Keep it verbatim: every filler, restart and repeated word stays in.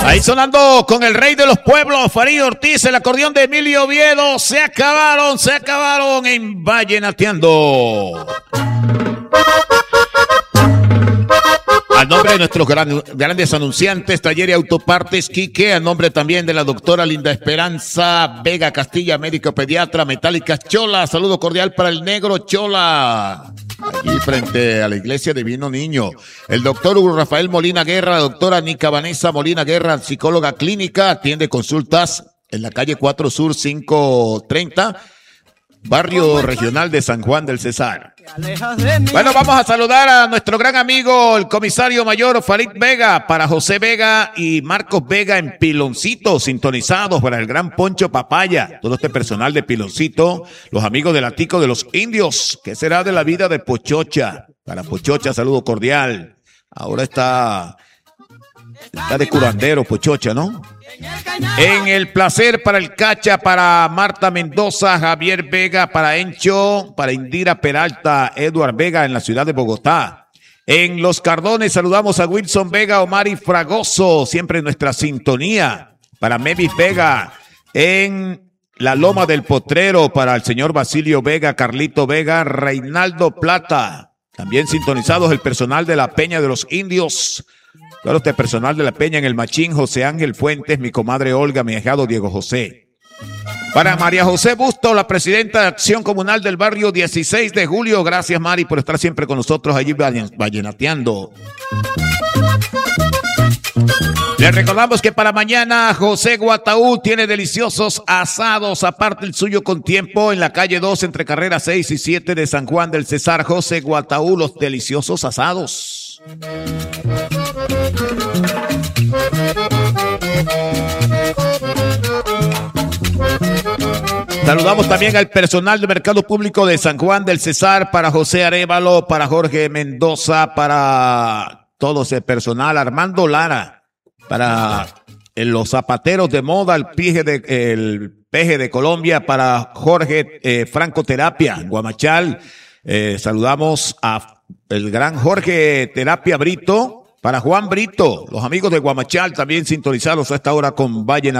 Ahí sonando con el rey de los pueblos, Farid Ortiz, el acordeón de Emilio Oviedo. Se acabaron, se acabaron en Vallenateando. Al nombre de nuestros gran, grandes anunciantes, Taller y Autopartes Quique, a nombre también de la doctora Linda Esperanza Vega Castilla, médico pediatra, Metálicas Chola, saludo cordial para el negro Chola, allí frente a la iglesia Divino Niño. El doctor Hugo Rafael Molina Guerra, la doctora Nica Vanessa Molina Guerra, psicóloga clínica, atiende consultas en la calle cuatro Sur quinientos treinta, barrio regional de San Juan del Cesar. Bueno, vamos a saludar a nuestro gran amigo, el comisario mayor Farid Vega, para José Vega y Marcos Vega en Piloncito, sintonizados para el gran Poncho Papaya, todo este personal de Piloncito, los amigos del Atico de los Indios. ¿Qué será de la vida de Pochocha? Para Pochocha, saludo cordial. Ahora está, está de curandero Pochocha, ¿no? En el placer para el Cacha, para Marta Mendoza, Javier Vega, para Encho, para Indira Peralta, Eduard Vega en la ciudad de Bogotá. En Los Cardones saludamos a Wilson Vega, Omar y Fragoso, siempre en nuestra sintonía. Para Mevis Vega, en la Loma del Potrero, para el señor Basilio Vega, Carlito Vega, Reinaldo Plata. También sintonizados el personal de la Peña de los Indios. Claro, este personal de la Peña en el Machín, José Ángel Fuentes, mi comadre Olga, mi ahijado Diego José. Para María José Busto, la presidenta de Acción Comunal del barrio dieciséis de julio. Gracias, Mari, por estar siempre con nosotros allí vallenateando. Les recordamos que para mañana José Guataú tiene deliciosos asados, aparte el suyo con tiempo, en la calle dos entre carreras seis y siete de San Juan del Cesar. José Guataú, los deliciosos asados. Saludamos también al personal del Mercado Público de San Juan del Cesar, para José Arévalo, para Jorge Mendoza, para todo ese personal, Armando Lara, para los zapateros de moda, el peje de, el peje de Colombia, para Jorge eh, Francoterapia, Guamachal. Eh, saludamos a el gran Jorge Terapia Brito, para Juan Brito, los amigos de Guamachal también sintonizados a esta hora con Vallenateando.